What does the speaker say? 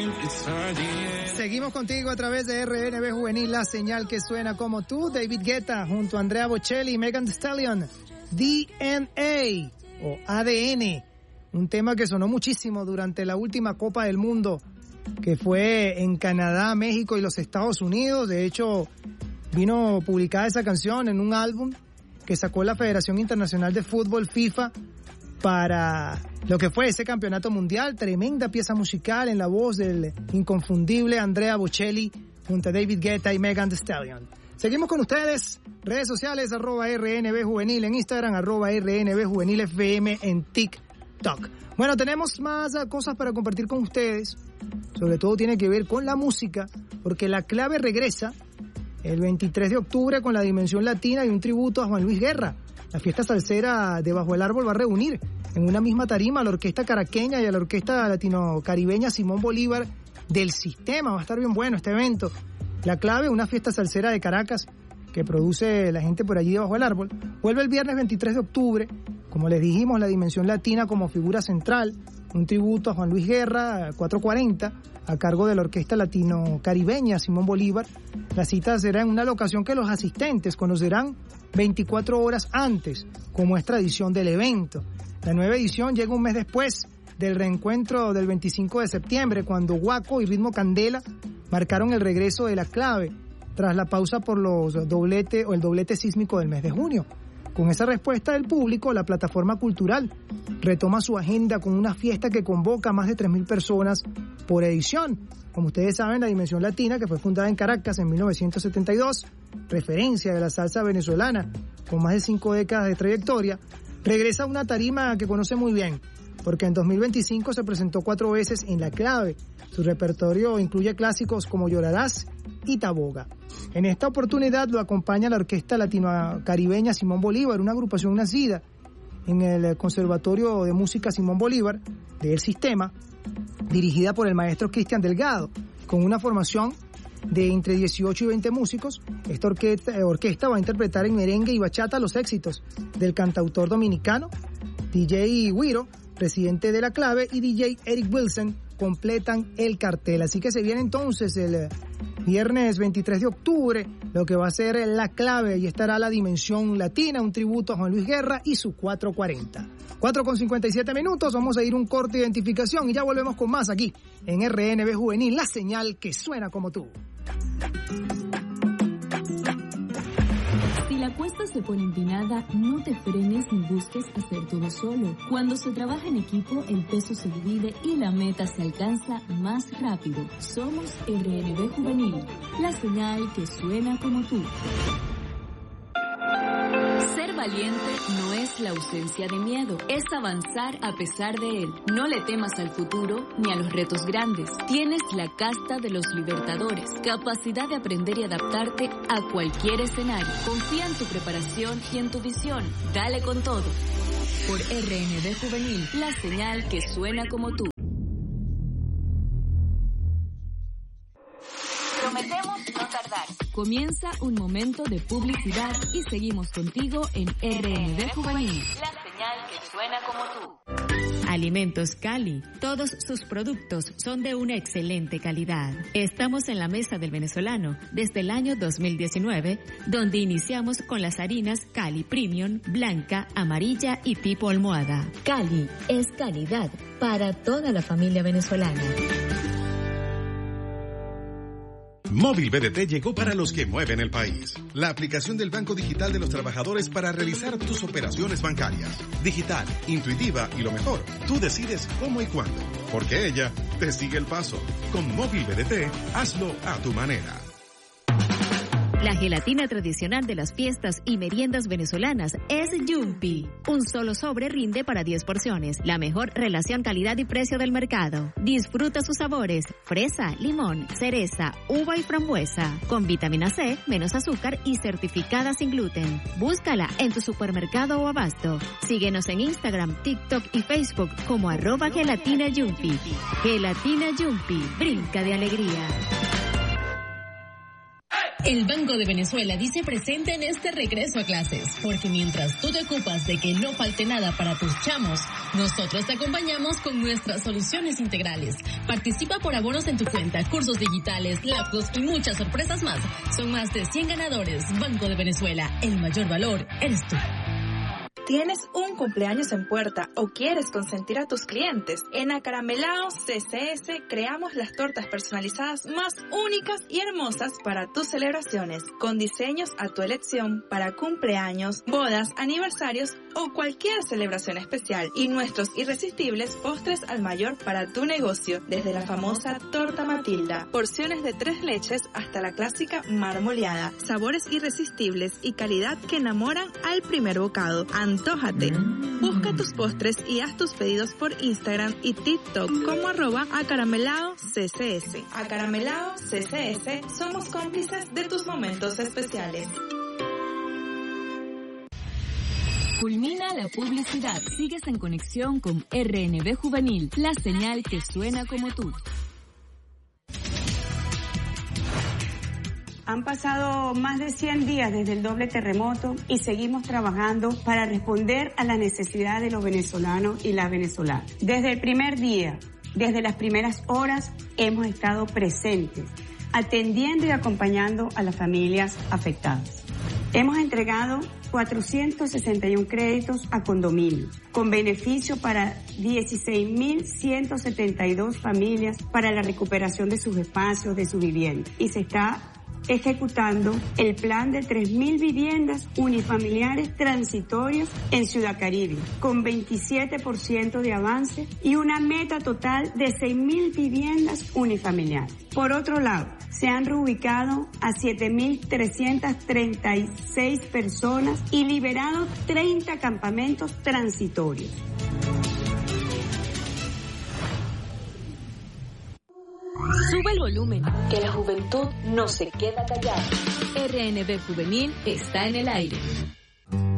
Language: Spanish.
Seguimos contigo a través de RNB Juvenil, la señal que suena como tú. David Guetta junto a Andrea Bocelli y Megan Thee Stallion. DNA o ADN, un tema que sonó muchísimo durante la última Copa del Mundo, que fue en Canadá, México y los Estados Unidos. De hecho, vino publicada esa canción en un álbum que sacó la Federación Internacional de Fútbol, FIFA, para lo que fue ese campeonato mundial. Tremenda pieza musical en la voz del inconfundible Andrea Bocelli junto a David Guetta y Megan Thee Stallion. Seguimos con ustedes, redes sociales, @RNB Juvenil en Instagram, @RNB Juvenil FM en TikTok. Bueno, tenemos más cosas para compartir con ustedes, sobre todo tiene que ver con la música, porque La Clave regresa el 23 de octubre con la Dimensión Latina y un tributo a Juan Luis Guerra. La fiesta salsera de Bajo el Árbol va a reunir en una misma tarima a la orquesta caraqueña y a la orquesta latino-caribeña Simón Bolívar del Sistema. Va a estar bien bueno este evento. La Clave, una fiesta salsera de Caracas que produce la gente por allí de Bajo el Árbol, vuelve el viernes 23 de octubre. Como les dijimos, la Dimensión Latina como figura central, un tributo a Juan Luis Guerra, 440, a cargo de la orquesta latino-caribeña Simón Bolívar. La cita será en una locación que los asistentes conocerán 24 horas antes, como es tradición del evento. La nueva edición llega un mes después del reencuentro del 25 de septiembre, cuando Guaco y Ritmo Candela marcaron el regreso de La Clave, tras la pausa por el doblete sísmico del mes de junio. Con esa respuesta del público, la plataforma cultural retoma su agenda con una fiesta que convoca a más de 3.000 personas por edición. Como ustedes saben, la Dimensión Latina, que fue fundada en Caracas en 1972, referencia de la salsa venezolana, con más de 5 décadas de trayectoria, regresa a una tarima que conoce muy bien, porque en 2025 se presentó 4 veces en La Clave. Su repertorio incluye clásicos como Llorarás y Taboga. En esta oportunidad lo acompaña la orquesta latino-caribeña Simón Bolívar, una agrupación nacida en el Conservatorio de Música Simón Bolívar del Sistema, dirigida por el maestro Cristian Delgado, con una formación de entre 18 y 20 músicos. Esta orquesta va a interpretar en merengue y bachata los éxitos del cantautor dominicano DJ Guiro, presidente de La Clave, y DJ Eric Wilson completan el cartel. Así que se viene entonces el viernes 23 de octubre lo que va a ser La Clave, y estará la Dimensión Latina, un tributo a Juan Luis Guerra y su 440. 4:57, vamos a ir un corte de identificación y ya volvemos con más aquí en RNB Juvenil, la señal que suena como tú. Si la cuesta se pone empinada, no te frenes ni busques hacer todo solo. Cuando se trabaja en equipo, el peso se divide y la meta se alcanza más rápido. Somos RNB Juvenil, la señal que suena como tú. Ser valiente no es la ausencia de miedo, es avanzar a pesar de él. No le temas al futuro ni a los retos grandes. Tienes la casta de los libertadores, capacidad de aprender y adaptarte a cualquier escenario. Confía en tu preparación y en tu visión. Dale con todo. Por RNB Juvenil, la señal que suena como tú. Prometemos no tardar. Comienza un momento de publicidad y seguimos contigo en RNB Juvenil, la señal que suena como tú. Alimentos Cali. Todos sus productos son de una excelente calidad. Estamos en la mesa del venezolano desde el año 2019, donde iniciamos con las harinas Cali Premium, blanca, amarilla y tipo almohada. Cali es calidad para toda la familia venezolana. Móvil BDT llegó para los que mueven el país. La aplicación del Banco Digital de los Trabajadores para realizar tus operaciones bancarias. Digital, intuitiva y lo mejor, tú decides cómo y cuándo, porque ella te sigue el paso. Con Móvil BDT, hazlo a tu manera. La gelatina tradicional de las fiestas y meriendas venezolanas es Yumpy. Un solo sobre rinde para 10 porciones. La mejor relación calidad y precio del mercado. Disfruta sus sabores: fresa, limón, cereza, uva y frambuesa. Con vitamina C, menos azúcar y certificada sin gluten. Búscala en tu supermercado o abasto. Síguenos en Instagram, TikTok y Facebook como @gelatina Yumpy. Gelatina Yumpy, brinca de alegría. El Banco de Venezuela dice presente en este regreso a clases, porque mientras tú te ocupas de que no falte nada para tus chamos, nosotros te acompañamos con nuestras soluciones integrales. Participa por abonos en tu cuenta, cursos digitales, laptops y muchas sorpresas más. Son más de 100 ganadores. Banco de Venezuela, el mayor valor eres tú. ¿Tienes un cumpleaños en puerta o quieres consentir a tus clientes? En Acaramelao CCS creamos las tortas personalizadas más únicas y hermosas para tus celebraciones, con diseños a tu elección para cumpleaños, bodas, aniversarios o cualquier celebración especial, y nuestros irresistibles postres al mayor para tu negocio, desde la famosa torta Matilda, porciones de 3 leches hasta la clásica marmoleada, sabores irresistibles y calidad que enamoran al primer bocado. Antójate. Busca tus postres y haz tus pedidos por Instagram y TikTok como @acaramelao.ccs. Acaramelao CCS, somos cómplices de tus momentos especiales. Culmina la publicidad. Sigues en conexión con RNB Juvenil, la señal que suena como tú. Han pasado más de 100 días desde el doble terremoto y seguimos trabajando para responder a la necesidad de los venezolanos y las venezolanas. Desde el primer día, desde las primeras horas, hemos estado presentes, atendiendo y acompañando a las familias afectadas. Hemos entregado 461 créditos a condominios, con beneficio para 16.172 familias para la recuperación de sus espacios, de su vivienda. Y se está ejecutando el plan de 3.000 viviendas unifamiliares transitorias en Ciudad Caribe, con 27% de avance y una meta total de 6.000 viviendas unifamiliares. Por otro lado, se han reubicado a 7.336 personas y liberado 30 campamentos transitorios. Sube el volumen, Que la juventud no se queda callada. RNB Juvenil está en el aire.